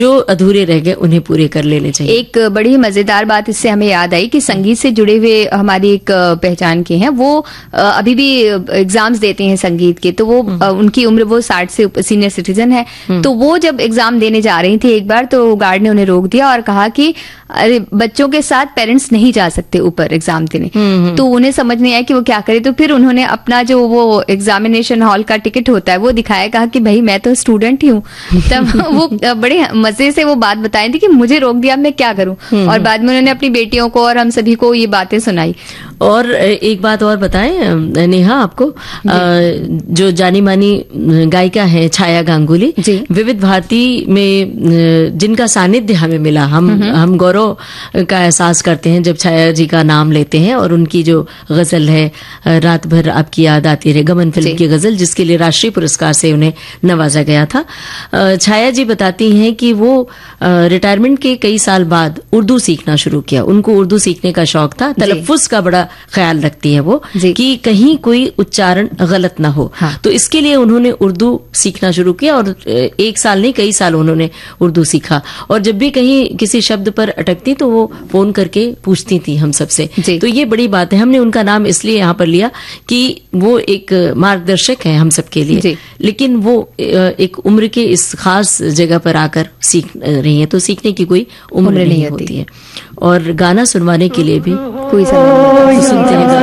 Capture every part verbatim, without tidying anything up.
जो अधूरे रह गए उन्हें पूरे कर लेने चाहिए। एक बड़ी मजेदार बात इससे हमें याद आई कि संगीत से जुड़े हुए हमारी एक पहचान के हैं, वो अभी भी एग्जाम्स देते हैं संगीत के, तो वो उनकी उम्र वो साठ से सीनियर सिटीजन है, तो वो जब एग्जाम देने जा रही थी एक बार, तो गार्ड ने उन्हें रोक दिया और कहा कि अरे बच्चों के साथ पेरेंट्स नहीं जा सकते ऊपर एग्जाम देने। तो उन्हें समझ नहीं आया कि वो क्या करे, तो फिर उन्होंने अपना जो वो एग्जामिनेशन हॉल का टिकट होता है वो दिखाया, कहा कि भाई मैं तो स्टूडेंट ही हूँ। तब वो बड़े मजे से वो बात बताई थी कि मुझे रोक दिया, मैं क्या करूं, और बाद में उन्होंने अपनी बेटियों को और हम सभी को ये बातें सुनाई। और एक बात और बताएं नेहा आपको, जो जानी मानी गायिका है छाया गांगुली, विविध भारती में जिनका सानिध्य हमें मिला, हम हम गौरव का एहसास करते हैं जब छाया जी का नाम लेते हैं, और उनकी जो गजल है रात भर आपकी याद आती रहे, गमन फिल्म की गजल, जिसके लिए राष्ट्रीय पुरस्कार से उन्हें नवाजा गया था। छाया जी बताती हैं कि वो रिटायरमेंट के कई साल बाद उर्दू सीखना शुरू किया, उनको उर्दू सीखने का शौक था, तलफ्फुज का बड़ा ख्याल रखती है वो कि कहीं कोई उच्चारण गलत ना हो। हाँ। तो इसके लिए उन्होंने उर्दू सीखना शुरू किया, और एक साल नहीं कई साल उन्होंने उर्दू सीखा, और जब भी कहीं किसी शब्द पर अटकती तो वो फोन करके पूछती थी हम सबसे। तो ये बड़ी बात है, हमने उनका नाम इसलिए यहाँ पर लिया कि वो एक मार्गदर्शक है हम सबके लिए, लेकिन वो एक उम्र के इस खास जगह पर आकर सीख रही है, तो सीखने की कोई उम्र, उम्र नहीं, नहीं होती।, होती है। और गाना सुनवाने के लिए भी कोई समय तो सुनते हैं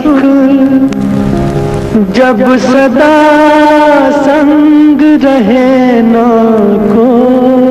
जब सदा संग रहे ना को